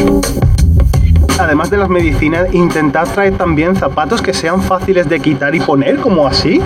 Además de las medicinas, intentad traer también zapatos que sean fáciles de quitar y poner, como así.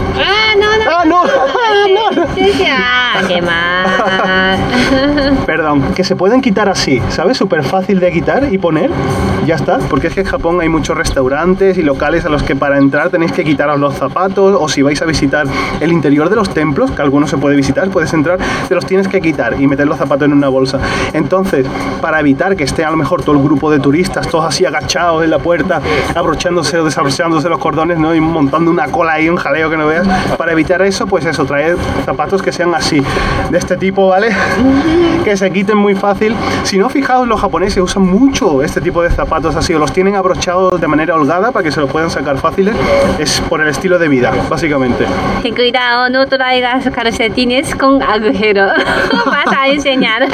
Qué mal. Perdón, que se pueden quitar así, ¿sabes? Súper fácil de quitar y poner. Ya está, porque es que en Japón hay muchos restaurantes y locales a los que para entrar tenéis que quitaros los zapatos, o si vais a visitar el interior de los templos, que algunos se puede visitar, puedes entrar, te los tienes que quitar y meter los zapatos en una bolsa. Entonces, para evitar que esté a lo mejor todo el grupo de turistas, todos así agachados en la puerta, abrochándose o desabrochándose los cordones, ¿no? Y montando una cola ahí, un jaleo que no veas, para evitar eso, pues eso, traer zapatos que sean así, de este tipo, ¿vale? Que se quiten muy fácil. Si no, fijaos, los japoneses usan mucho este tipo de zapatos así, o los tienen abrochados de manera holgada para que se los puedan sacar fáciles. Es por el estilo de vida, básicamente. Ten cuidado, no traigas calcetines con agujero. Vas a enseñar.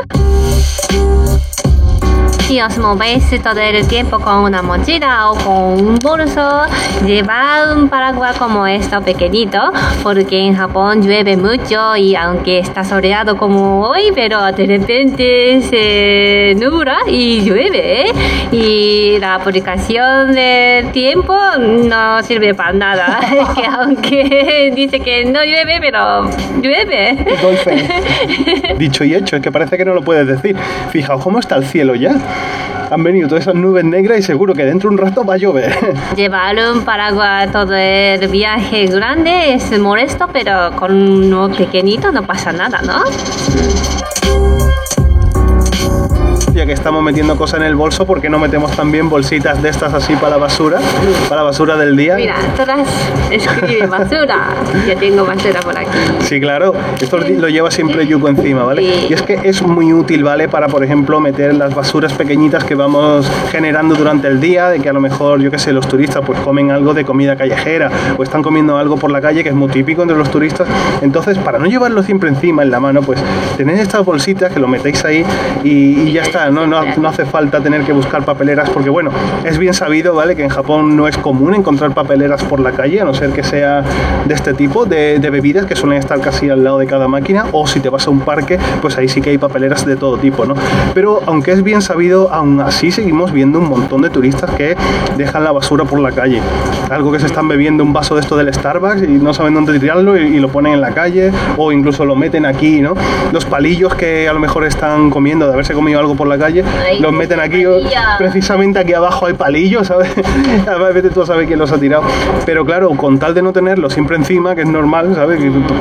Si os movéis todo el tiempo con una mochila o con un bolso, llevad un paraguas como esto pequeñito, porque en Japón llueve mucho y aunque está soleado como hoy, pero de repente se nubla y llueve, ¿eh? Y la aplicación del tiempo no sirve para nada. Es que aunque dice que no llueve, pero llueve. Doy fe. Dicho y hecho, es que parece que no lo puedes decir. Fijaos cómo está el cielo ya. Han venido todas esas nubes negras y seguro que dentro de un rato va a llover. Llevar un paraguas todo el viaje grande es molesto, pero con uno pequeñito no pasa nada, ¿no? Ya que estamos metiendo cosas en el bolso, ¿por qué no metemos también bolsitas de estas así para la basura del día? Mira, todas escriben basura. Yo tengo basura por aquí. Sí, claro, esto lo lleva siempre Yuko encima, ¿vale? Sí. Y es que es muy útil, ¿vale? Para, por ejemplo, meter las basuras pequeñitas que vamos generando durante el día, de que a lo mejor, yo qué sé, los turistas pues comen algo de comida callejera o están comiendo algo por la calle que es muy típico entre los turistas. Entonces, para no llevarlo siempre encima en la mano, pues tenéis estas bolsitas que lo metéis ahí y ya está. No hace falta tener que buscar papeleras, porque bueno, es bien sabido, ¿vale? Que en Japón no es común encontrar papeleras por la calle, a no ser que sea de este tipo de bebidas que suelen estar casi al lado de cada máquina, o si te vas a un parque, pues ahí sí que hay papeleras de todo tipo, ¿no? Pero aunque es bien sabido, aún así seguimos viendo un montón de turistas que dejan la basura por la calle. Algo que se están bebiendo un vaso de esto del Starbucks y no saben dónde tirarlo y lo ponen en la calle, o incluso lo meten aquí, ¿no? Los palillos que a lo mejor están comiendo, de haberse comido algo por la calle, los meten aquí, precisamente aquí abajo hay palillos, ¿sabes? A veces tú sabes quién los ha tirado, pero claro, con tal de no tenerlos siempre encima, que es normal, ¿sabes? Que